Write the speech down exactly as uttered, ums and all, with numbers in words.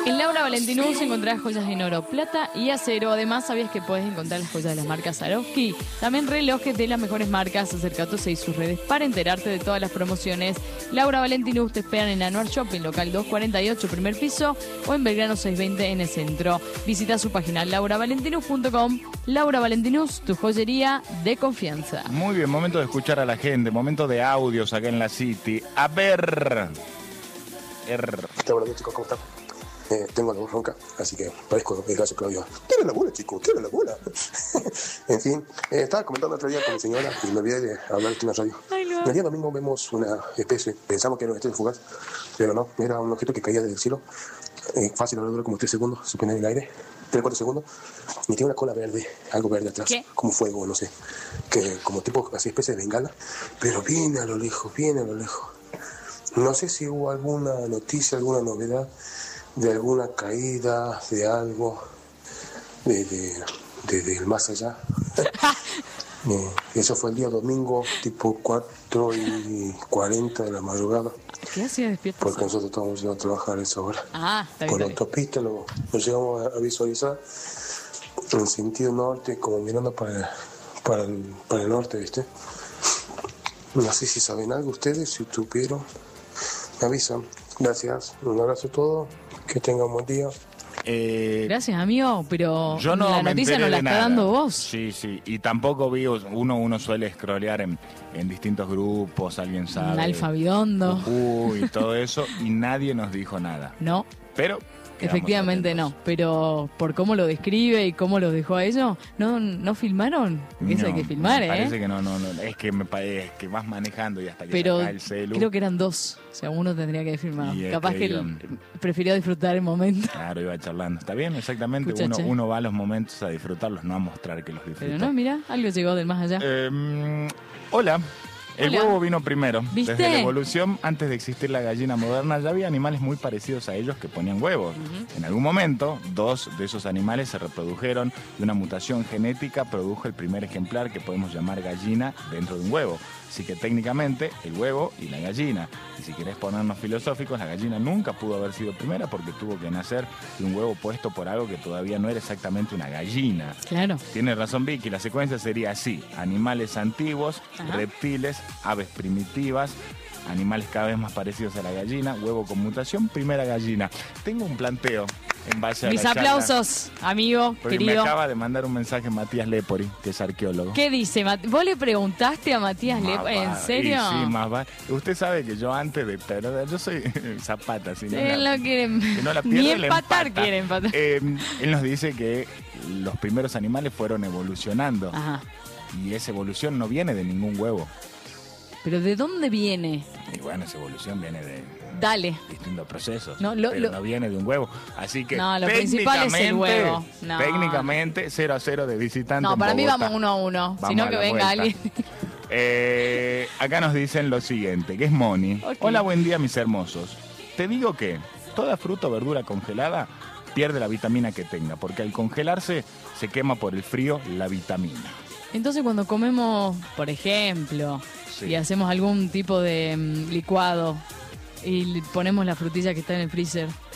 En Laura Valentinus encontrarás joyas en oro, plata y acero. Además, ¿sabías que puedes encontrar las joyas de las marcas Swarovski? También relojes de las mejores marcas. Acerca a sus redes para enterarte de todas las promociones. Laura Valentinus te esperan en Anuar Shopping, local doscientos cuarenta y ocho, primer piso, o en Belgrano seiscientos veinte en el centro. Visita su página laura valentinus punto com. Laura Valentinus, tu joyería de confianza. Muy bien, momento de escuchar a la gente, momento de audios acá en la City. A ver. Er. Buenos días, chicos, ¿cómo están? Eh, tengo la voz ronca, así que parezco el gallo Claudio. ¡Tira la bola, chico! ¡Tira la bola! En fin, eh, estaba comentando otro día con mi señora y me olvidé de hablar en la radio. Ay, no. El día domingo vemos una especie, pensamos que era una estrella fugaz, pero no, era un objeto que caía del cielo. Eh, fácil, ahora dura como tres segundos, suspende en el aire, tres, cuatro segundos, y tiene una cola verde, algo verde atrás, ¿Qué? como fuego, no sé, que como tipo, así especie de bengala, pero viene a lo lejos, viene a lo lejos. No sé si hubo alguna noticia, alguna novedad de alguna caída, de algo, de, de, de, del más allá. eh, eso fue el día domingo, tipo cuatro y cuarenta de la madrugada. ¿Qué hacía despierto? Porque nosotros estábamos yendo a trabajar a esa hora. Ah, está bien. Por la está bien. autopista lo, lo llegamos a, a visualizar en sentido norte, como mirando para, para, el, para el norte, ¿viste? No sé si saben algo ustedes, si supieron. Me avisan. Gracias. Un abrazo a todos. Que tengan buen día. Eh, Gracias, amigo, pero Yo no la me noticia enteré nos la de está nada. dando vos. Sí, sí. Y tampoco vi, uno, uno suele scrollear en, en distintos grupos, alguien sabe. Un alfabidondo. Uy, todo eso, y nadie nos dijo nada. No, Pero quedamos efectivamente atentos. no. Pero por cómo lo describe y cómo lo dejó a ellos, ¿no, no filmaron? Eso No, hay que filmar, me ¿eh? Parece que no, no, no. Es que me parece que vas manejando y hasta que Pero saca el celu. creo que eran dos. O sea, uno tendría que haber filmado. Y es Capaz que que él iban- prefirió disfrutar el momento. Claro, iba charlando. Está bien, exactamente. Uno, Escucha, che. uno va a los momentos a disfrutarlos, no a mostrar que los disfruta. Pero no, mira, algo llegó del más allá. Eh, hola. El Hola. huevo vino primero. ¿Viste? Desde la evolución, antes de existir la gallina moderna, ya había animales muy parecidos a ellos que ponían huevos. En algún momento, dos de esos animales se reprodujeron y una mutación genética produjo el primer ejemplar que podemos llamar gallina dentro de un huevo. Así que técnicamente, el huevo y la gallina. Y si querés ponernos filosóficos, la gallina nunca pudo haber sido primera porque tuvo que nacer de un huevo puesto por algo que todavía no era exactamente una gallina. Claro. Tiene razón Vicky, la secuencia sería así: animales antiguos, Ajá. reptiles, aves primitivas, animales cada vez más parecidos a la gallina, huevo con mutación, primera gallina. Tengo un planteo en base a Mis la charla, aplausos, amigo, porque querido. me acaba de mandar un mensaje Matías Lepori, que es arqueólogo. ¿Qué dice? Mat- ¿Vos le preguntaste a Matías Más Lepo? ¿En va- serio? y sí, más va. Usted sabe que yo antes de perder, yo soy zapata, si no Él la- no quiere si no la ni pierde, le empatar, empata. quiere empatar. Eh, él nos dice que los primeros animales fueron evolucionando. Ajá. Y esa evolución no viene de ningún huevo. ¿Pero de dónde viene? Y bueno, esa evolución viene de Dale. distintos procesos. No, lo- pero lo- no viene de un huevo. Así que No, lo principal es el técnicamente- huevo. No. Técnicamente cero a cero de visitante. No, en para mí Bogotá. vamos uno a uno. Vamos Sino a que la venga vuelta. alguien. Eh, acá nos dicen lo siguiente, que es Moni. Ok. Hola, buen día, mis hermosos. Te digo que toda fruta o verdura congelada pierde la vitamina que tenga, porque al congelarse se quema por el frío la vitamina. Entonces cuando comemos, por ejemplo, Sí. y hacemos algún tipo de mm, licuado y le ponemos la frutilla que está en el freezer,